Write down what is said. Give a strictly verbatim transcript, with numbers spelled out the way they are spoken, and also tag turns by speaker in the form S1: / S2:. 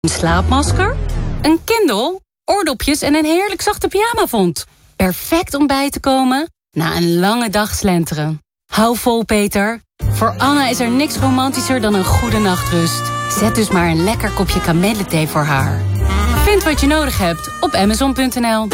S1: Een slaapmasker? Een Kindle? Oordopjes en een heerlijk zachte pyjamavond. Perfect om bij te komen na een lange dag slenteren. Hou vol, Peter. Voor Anna is er niks romantischer dan een goede nachtrust. Zet dus maar een lekker kopje kamillethee voor haar. Vind wat je nodig hebt op amazon punt n l.